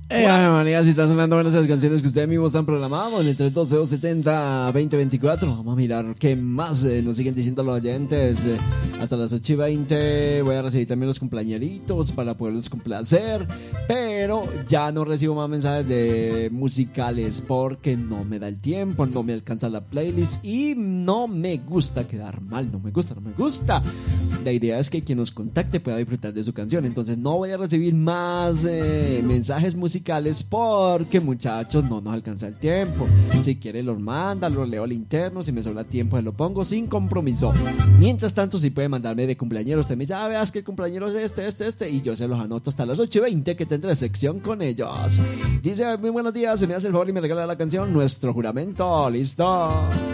María, si están sonando buenas las canciones que ustedes mismos han programado en el 312-270-2024. Vamos a mirar qué más nos siguen diciendo los oyentes. Hasta las 8:20 voy a recibir también los cumpleañeritos para poderlos complacer. Pero ya no recibo más mensajes de musicales porque no me da el tiempo, no me alcanza la playlist y no me gusta quedar mal. No me gusta. La idea es que quien nos contacte pueda disfrutar de su canción. Entonces no voy a recibir más mensajes musicales porque, muchachos, no nos alcanza el tiempo. Si quiere los manda, los leo al interno. Si me sobra tiempo se lo pongo sin compromiso. Mientras tanto, si puede mandarme de cumpleañero. Usted me dice, veas que el cumpleañero es este, y yo se los anoto hasta las 8:20 que tendré sección con ellos. Dice, muy buenos días, se me hace el favor y me regala la canción Nuestro Juramento. Listo.